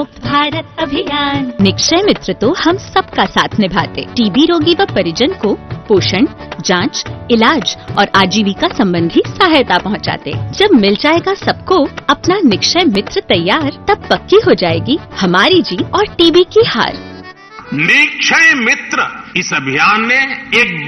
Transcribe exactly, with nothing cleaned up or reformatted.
भारत अभियान। निक्षय मित्र तो हम सबका साथ निभाते, टीबी रोगी व परिजन को पोषण, जांच, इलाज और आजीविका संबंधी सहायता पहुंचाते। जब मिल जाएगा सबको अपना निक्षय मित्र तैयार, तब पक्की हो जाएगी हमारी जीत और टीबी की हार। निक्षय मित्र इस अभियान ने एक